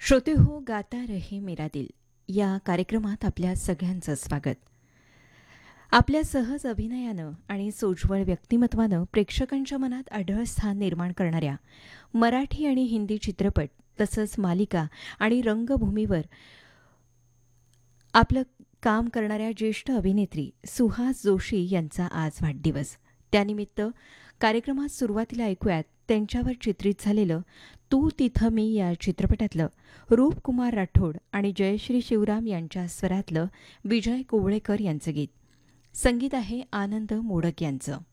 श्रोते हो गाता रहे मेरा दिल या कार्यक्रमात आपल्या सगळ्यांचं स्वागत. आपल्या सहज अभिनयानं आणि सोज्वळ व्यक्तिमत्वानं प्रेक्षकांच्या मनात अढळ स्थान निर्माण करणाऱ्या मराठी आणि हिंदी चित्रपट तसंच मालिका आणि रंगभूमीवर आपलं काम करणाऱ्या ज्येष्ठ अभिनेत्री सुहास जोशी यांचा आज वाढदिवस. त्यानिमित्त कार्यक्रमात सुरुवातीला ऐकूयात त्यांच्यावर चित्रित झालेलं तू तिथं मी या चित्रपटातलं रूपकुमार राठोड आणि जयश्री शिवराम यांच्या स्वरातलं विजय कोवळेकर यांचं गीत. संगीत आहे आनंद मोडक यांचं.